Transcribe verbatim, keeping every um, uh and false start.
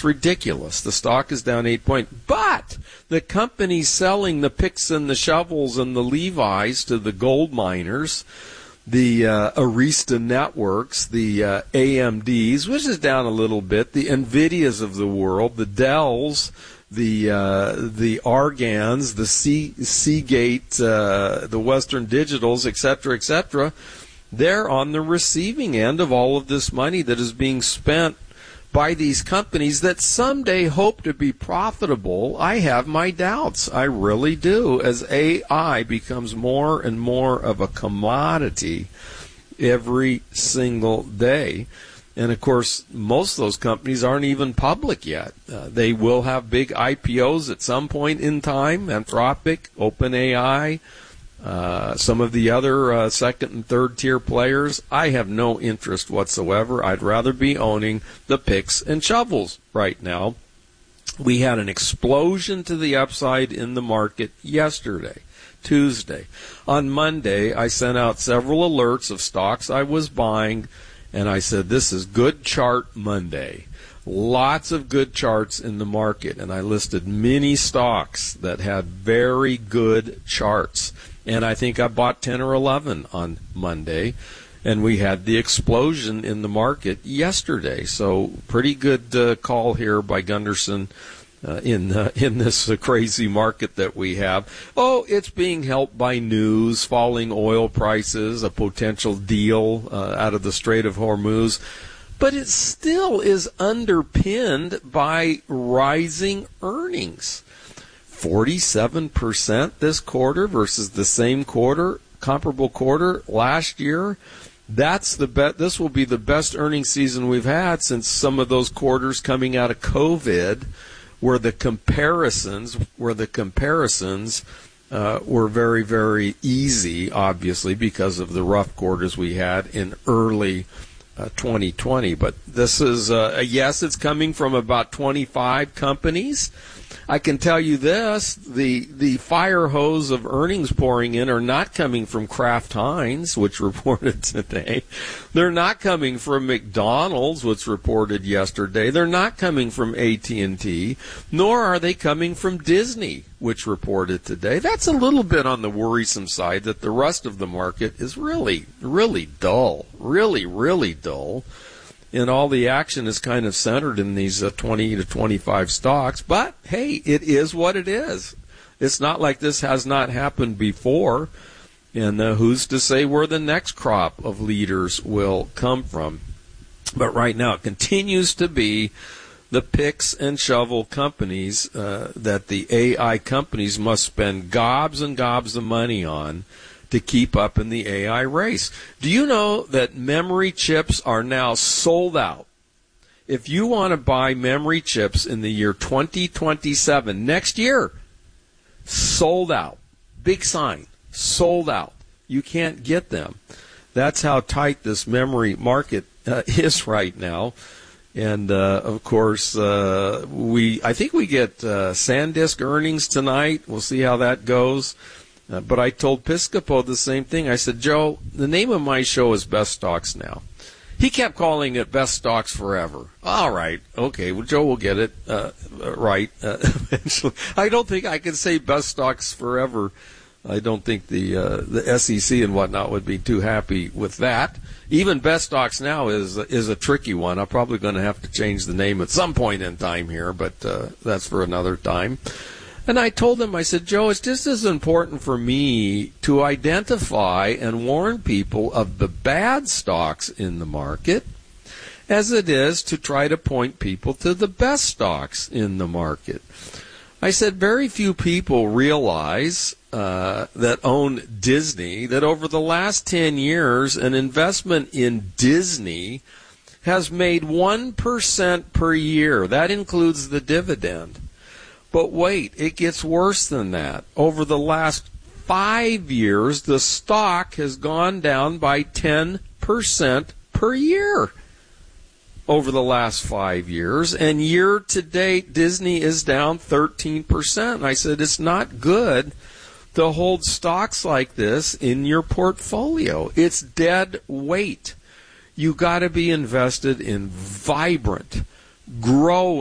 It's ridiculous. The stock is down eight points. But the companies selling the picks and the shovels and the Levi's to the gold miners, the uh, Arista Networks, the uh, A M Ds, which is down a little bit, the NVIDIAs of the world, the Dells, the uh, the Argans, the C- Seagate, uh, the Western Digitals, et cetera, et cetera, they're on the receiving end of all of this money that is being spent by these companies that someday hope to be profitable. I have my doubts. I really do. As A I becomes more and more of a commodity every single day. And, of course, most of those companies aren't even public yet. Uh, they will have big I P Os at some point in time. Anthropic, OpenAI, Uh, some of the other uh, second and third tier players, I have no interest whatsoever. I'd rather be owning the picks and shovels right now. We had an explosion to the upside in the market yesterday, Tuesday. On Monday, I sent out several alerts of stocks I was buying, and I said, this is good chart Monday. Lots of good charts in the market, and I listed many stocks that had very good charts. And I think I bought ten or eleven on Monday, and we had the explosion in the market yesterday. So pretty good uh, call here by Gunderson uh, in uh, in this uh, crazy market that we have. Oh, it's being helped by news, falling oil prices, a potential deal uh, out of the Strait of Hormuz. But it still is underpinned by rising earnings. forty-seven percent this quarter versus the same quarter, comparable quarter last year. That's the bet. This will be the best earnings season we've had since some of those quarters coming out of COVID, where the comparisons, where the comparisons uh, were very, very easy, obviously, because of the rough quarters we had in early uh, twenty twenty. But this is, uh, yes, it's coming from about twenty-five companies. I can tell you this, the the fire hose of earnings pouring in are not coming from Kraft Heinz, which reported today. They're not coming from McDonald's, which reported yesterday. They're not coming from A T and T, nor are they coming from Disney, which reported today. That's a little bit on the worrisome side that the rest of the market is really, really dull, really, really dull. And all the action is kind of centered in these uh, twenty to twenty-five stocks. But, hey, it is what it is. It's not like this has not happened before. And uh, who's to say where the next crop of leaders will come from? But right now it continues to be the picks and shovel companies uh, that the A I companies must spend gobs and gobs of money on to keep up in the A I race. Do you know that memory chips are now sold out? If you want to buy memory chips in the year twenty twenty-seven, next year, sold out. Big sign, sold out. You can't get them. That's how tight this memory market uh, is right now. And, uh, of course, uh, we I think we get uh, SanDisk earnings tonight. We'll see how that goes. Uh, but I told Piscopo the same thing. I said, Joe, the name of my show is Best Stocks Now. He kept calling it Best Stocks Forever. All right. Okay. Well, Joe will get it uh, right uh, eventually. I don't think I can say Best Stocks Forever. I don't think the uh, the S E C and whatnot would be too happy with that. Even Best Stocks Now is is a tricky one. I'm probably going to have to change the name at some point in time here, but uh, that's for another time. And I told him, I said, Joe, it's just as important for me to identify and warn people of the bad stocks in the market as it is to try to point people to the best stocks in the market. I said, very few people realize uh, that own Disney that over the last ten years, an investment in Disney has made one percent per year. That includes the dividend. But wait, it gets worse than that. Over the last five years, the stock has gone down by ten percent per year over the last five years. And year to date, Disney is down thirteen percent. And I said, it's not good to hold stocks like this in your portfolio. It's dead weight. You got to be invested in vibrant, growing,